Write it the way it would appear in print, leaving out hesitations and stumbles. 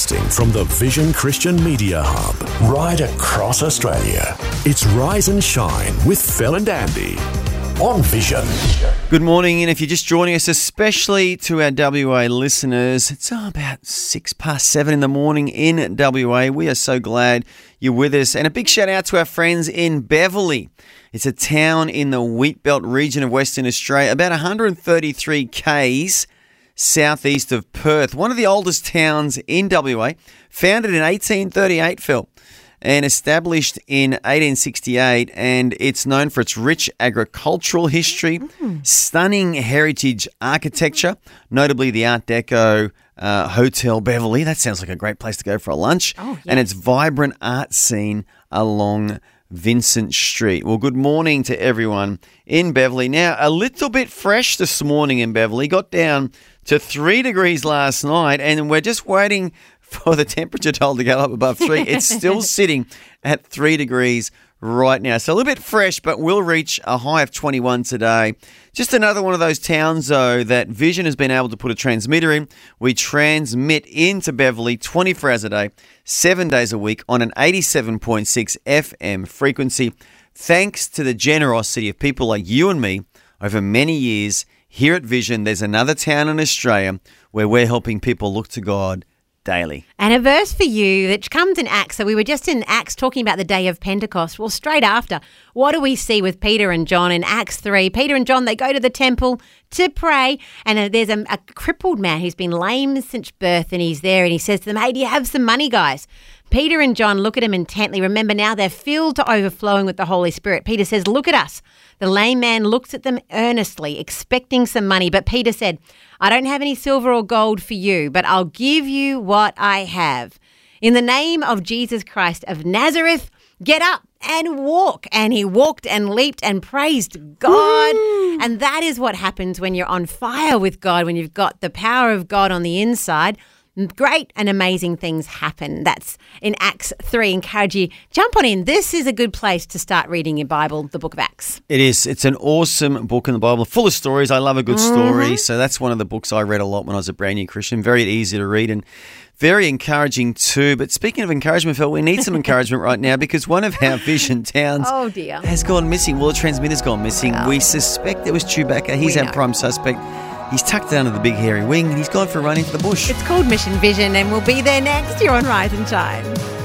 Broadcasting from the Vision Christian Media Hub, right across Australia. It's Rise and Shine with Phil and Andy on Vision. Good morning, and if you're just joining us, especially to our WA listeners, it's about 7:06 in the morning in WA. We are so glad you're with us. And a big shout out to our friends in Beverley. It's a town in the Wheatbelt region of Western Australia, about 133 k's southeast of Perth. One of the oldest towns in WA, founded in 1838, Phil, and established in 1868, and it's known for its rich agricultural history, stunning heritage architecture, notably the Art Deco Hotel Beverley. That sounds like a great place to go for a lunch. Oh, yeah. And its vibrant art scene along Vincent Street. Well, good morning to everyone in Beverley. Now, a little bit fresh this morning in Beverley. Got down to 3 degrees last night, and we're just waiting for the temperature told to go up above 3. It's still sitting at 3 degrees right now. So a little bit fresh, but we'll reach a high of 21 today. Just another one of those towns, though, that Vision has been able to put a transmitter in. We transmit into Beverley 24 hours a day, 7 days a week on an 87.6 FM frequency. Thanks to the generosity of people like you and me over many years here at Vision, there's another town in Australia where we're helping people look to God daily. And a verse for you that comes in Acts. So we were just in Acts talking about the day of Pentecost. Well, straight after, what do we see with Peter and John in Acts 3? Peter and John, they go to the temple to pray, and there's a crippled man who's been lame since birth, and he's there, and he says to them, hey, do you have some money, guys? Peter and John look at him intently. Remember, now they're filled to overflowing with the Holy Spirit. Peter says, look at us. The lame man looks at them earnestly, expecting some money. But Peter said, I don't have any silver or gold for you, but I'll give you what I have. In the name of Jesus Christ of Nazareth, get up and walk. And he walked and leaped and praised God. Woo! And that is what happens when you're on fire with God, when you've got the power of God on the inside. Great and amazing things happen. That's in Acts 3. Encourage you, jump on in. This is a good place to start reading your Bible, the book of Acts. It is. It's an awesome book in the Bible, full of stories. I love a good story. So that's one of the books I read a lot when I was a brand new Christian. Very easy to read and very encouraging too. But speaking of encouragement, Phil, we need some encouragement right now because one of our Vision towns has gone missing. Well, the transmitter's gone missing. Oh. We suspect it was Chewbacca. He's our prime suspect. He's tucked down to the big hairy wing and he's gone for a run into the bush. It's called Mission Vision, and we'll be there next. You're on Rise and Shine.